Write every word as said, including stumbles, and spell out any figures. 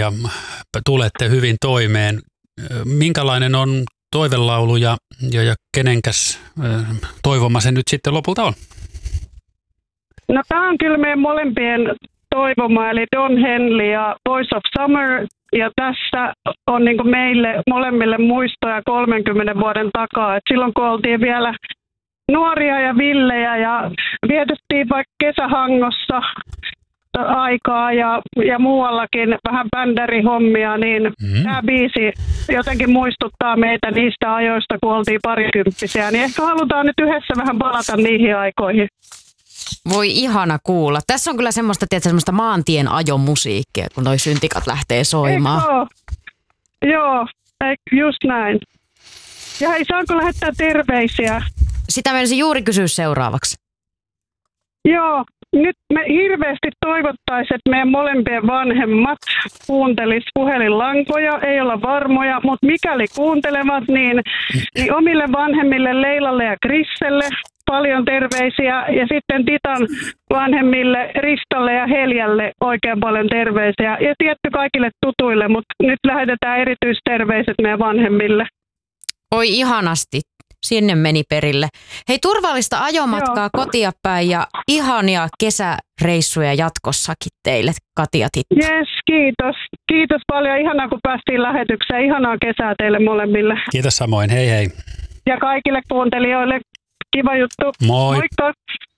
ja tulette hyvin toimeen. Minkälainen on toivelaulu ja, ja, ja kenenkäs toivoma se nyt sitten lopulta on? No tämä on kyllä meidän molempien toivoma, eli Don Henley ja Voice of Summer. Ja tässä on niin kuin meille molemmille muistoja kolmenkymmenen vuoden takaa. Et silloin kun oltiin vielä nuoria ja villejä ja vietettiin vaikka kesähangossa aikaa ja, ja muuallakin vähän bändärihommia, niin mm. tämä biisi jotenkin muistuttaa meitä niistä ajoista, kun oltiin parikymppisiä. Niin ehkä halutaan nyt yhdessä vähän palata niihin aikoihin. Voi ihana kuulla. Tässä on kyllä semmoista, tiedätkö, semmoista maantien ajomusiikkia, kun noi syntikat lähtee soimaan. Eikö? Joo, just näin. Ja hei, saanko lähettää terveisiä? Sitä menisin juuri kysyä seuraavaksi. Joo, nyt me hirveästi toivottaisiin, että meidän molempien vanhemmat kuuntelis puhelinlankoja, ei olla varmoja, mutta mikäli kuuntelevat, niin, niin omille vanhemmille Leilalle ja Krisselle paljon terveisiä ja sitten Titan vanhemmille Ristalle ja Heljälle oikein paljon terveisiä ja tietty kaikille tutuille, mutta nyt lähetetään erityisterveiset meidän vanhemmille. Oi ihanasti. Sinne meni perille. Hei, turvallista ajomatkaa Joo. kotia päin ja ihania kesäreissuja jatkossakin teille, Kati ja Titta. Jes, kiitos. Kiitos paljon. Ihanaa, kun päästiin lähetykseen. Ihanaa kesää teille molemmille. Kiitos samoin. Hei hei. Ja kaikille kuuntelijoille. Kiva juttu. Moi. Moikka.